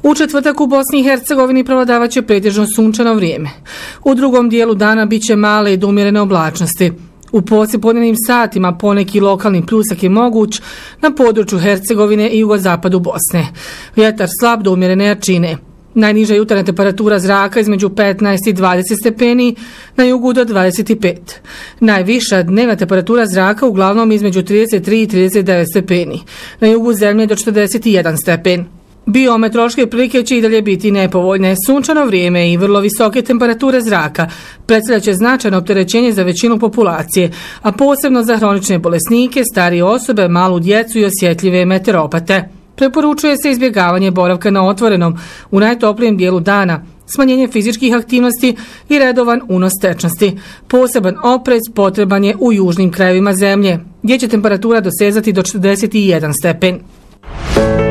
U četvrtak u Bosni i Hercegovini prevladavaće pretežno sunčano vrijeme. U drugom dijelu dana biće male do umjerene oblačnosti. U poslijepodnevnim satima poneki lokalni pljusak je moguć na području Hercegovine i jugozapadu Bosne. Vjetar slab do umjerene jačine. Najniža jutarnja temperatura zraka između 15 i 20 stepeni, na jugu do 25. Najviša dnevna temperatura zraka uglavnom između 33 i 39 stepeni, na jugu zemlje do 41 stepen. Biometeorološke prilike će i dalje biti nepovoljne. Sunčano vrijeme i vrlo visoke temperature zraka predstavljat će značajno opterećenje za većinu populacije, a posebno za hronične bolesnike, starije osobe, malu djecu i osjetljive meteoropate. Preporučuje se izbjegavanje boravka na otvorenom u najtoplijem dijelu dana, smanjenje fizičkih aktivnosti i redovan unos tečnosti. Poseban oprez potreban je u južnim krajevima zemlje, gdje će temperatura dosezati do 41 stepen.